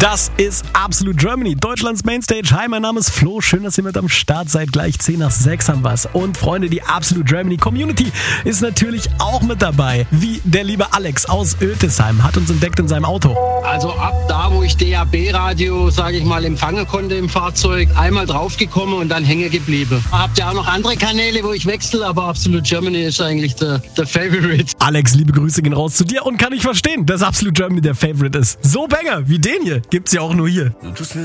Das ist Absolute Germany, Deutschlands Mainstage. Hi, mein Name ist Flo. Schön, dass ihr mit am Start seid. Gleich 10 nach 6 haben wir's. Und Freunde, die Absolute Germany Community ist natürlich auch mit dabei. Wie der liebe Alex aus Oeltesheim hat uns entdeckt in seinem Auto. Also ab da, wo ich DAB-Radio, sage ich mal, empfangen konnte im Fahrzeug, einmal draufgekommen und dann hängen geblieben. Habt ihr auch noch andere Kanäle, wo ich wechsle, aber Absolute Germany ist eigentlich der Favorite. Alex, liebe Grüße gehen raus zu dir und kann ich verstehen, dass Absolute Germany der Favorite ist. So Banger wie den hier gibt's ja auch nur hier.